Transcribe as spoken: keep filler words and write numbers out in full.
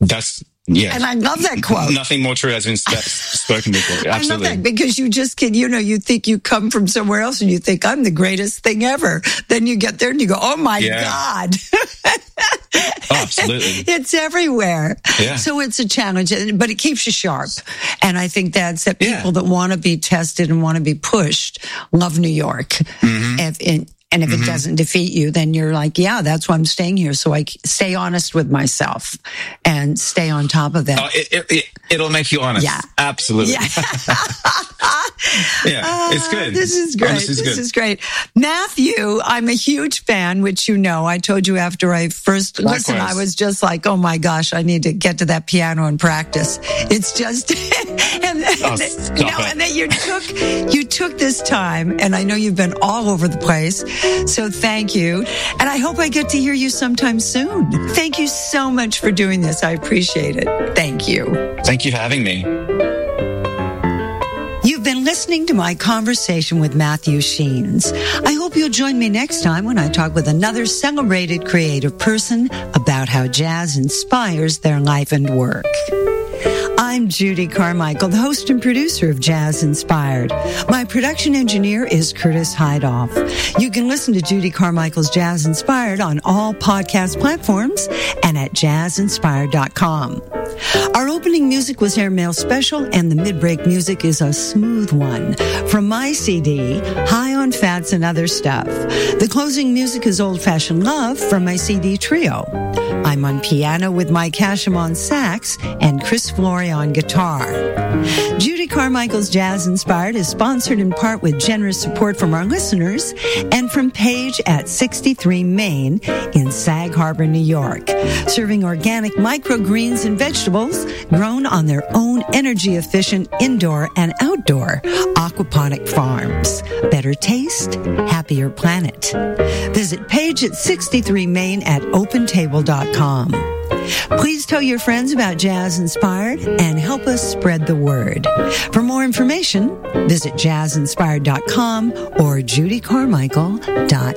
That's, yeah. And I love that quote. Nothing more true has been sp- spoken before. Absolutely. I love that because you just can, you know, you think you come from somewhere else and you think I'm the greatest thing ever. Then you get there and you go, oh my yeah. God. Oh, absolutely. It's everywhere. Yeah. So it's a challenge, but it keeps you sharp. And I think that's that people yeah. that want to be tested and want to be pushed love New York. Mm-hmm. If, and, and if mm-hmm. it doesn't defeat you, then you're like, yeah, that's why I'm staying here. So I stay honest with myself and stay on top of that. Oh, it, it, it, it'll make you honest. Yeah. Absolutely. Yeah. Yeah, it's good. Uh, this is great. Honest is this good. is great. Matthew, I'm a huge fan, which you know. I told you after I first Likewise. listened, I was just like, oh my gosh, I need to get to that piano and practice. It's just, and, Oh, and, no, it. and then you took, you took this time, and I know you've been all over the place. So thank you. And I hope I get to hear you sometime soon. Thank you so much for doing this. I appreciate it. Thank you. Thank you for having me. You've been listening to my conversation with Matthew Sheens. I hope you'll join me next time when I talk with another celebrated creative person about how jazz inspires their life and work. I'm Judy Carmichael, the host and producer of Jazz Inspired. My production engineer is Curtis Hydoff. You can listen to Judy Carmichael's Jazz Inspired on all podcast platforms and at jazz inspired dot com. Our opening music was Airmail Special, and the mid-break music is a smooth one from my C D, High on Fats and Other Stuff. The closing music is Old Fashioned Love from my C D Trio. I'm on piano with Mike Hashem on sax and Chris Flory on guitar. Judy Carmichael's Jazz Inspired is sponsored in part with generous support from our listeners and from Page at sixty-three Main in Sag Harbor, New York, serving organic microgreens and vegetables grown on their own energy-efficient indoor and outdoor aquaponic farms. Better taste, happier planet. Visit Page at sixty-three Main at open table dot com. Please tell your friends about Jazz Inspired and help us spread the word. For more information, visit jazz inspired dot com or judy carmichael dot com.